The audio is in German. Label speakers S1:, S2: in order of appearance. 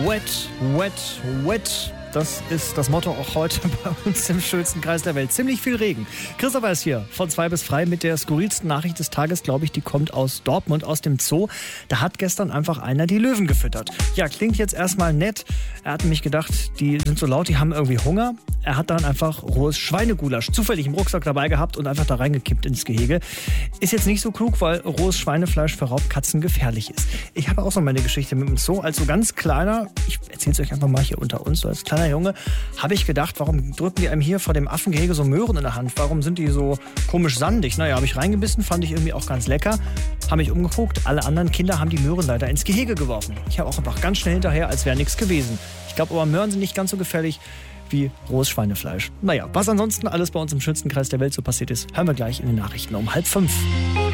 S1: Wet, wet, wet. Das ist das Motto auch heute bei uns im schönsten Kreis der Welt. Ziemlich viel Regen. Christopher ist hier von 2 bis frei mit der skurrilsten Nachricht des Tages, glaube ich. Die kommt aus Dortmund, aus dem Zoo. Da hat gestern einfach einer die Löwen gefüttert. Ja, klingt jetzt erstmal nett. Er hat nämlich gedacht, die sind so laut, die haben irgendwie Hunger. Er hat dann einfach rohes Schweinegulasch zufällig im Rucksack dabei gehabt und einfach da reingekippt ins Gehege. Ist jetzt nicht so klug, weil rohes Schweinefleisch für Raubkatzen gefährlich ist. Ich habe auch so meine Geschichte mit dem Zoo. Als so ganz kleiner, ich erzähle es euch einfach mal hier unter uns, so als kleiner Junge, habe ich gedacht, warum drücken die einem hier vor dem Affengehege so Möhren in der Hand? Warum sind die so komisch sandig? Naja, habe ich reingebissen, fand ich irgendwie auch ganz lecker. Habe mich umgeguckt, alle anderen Kinder haben die Möhren leider ins Gehege geworfen. Ich habe auch einfach ganz schnell hinterher, als wäre nichts gewesen. Ich glaube aber, Möhren sind nicht ganz so gefährlich wie rohes Schweinefleisch. Naja, was ansonsten alles bei uns im schönsten Kreis der Welt so passiert ist, hören wir gleich in den Nachrichten um 4:30.